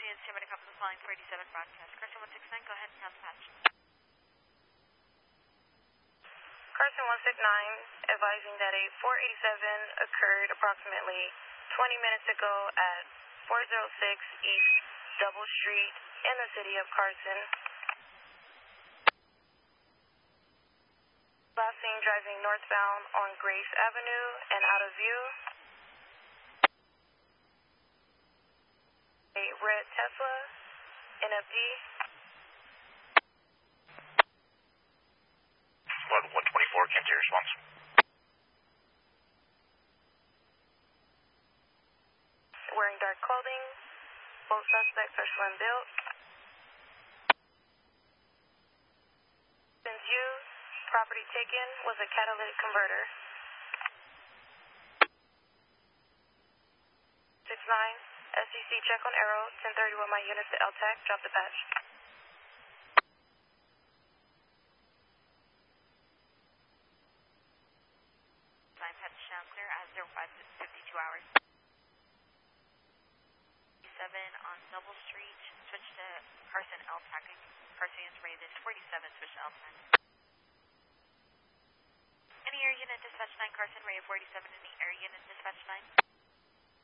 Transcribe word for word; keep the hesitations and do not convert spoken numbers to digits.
units, two minute comes with flying forty-seven broadcast. Carson one six nine, go ahead and sound the patch. Carson one six nine, advising that a four eighty-seven occurred approximately twenty minutes ago at four oh six East Double Street in the city of Carson. Last seen driving northbound on Grace Avenue and out of view. A red Tesla, N F D. Flood one twenty-four, came to your response. Wearing dark clothing. Both suspects are slim built. Since you, property taken was a catalytic converter. six nine, S C C check on Arrow, ten thirty with my units to L TAC, drop the patch. Line patch sound clear as zero five fifty-two hours. seven on Double Street, switch to Carson L TAC. Carson units rated forty-seven, switch to L TAC. Any air unit dispatch nine, Carson rated forty-seven, any air unit dispatch nine.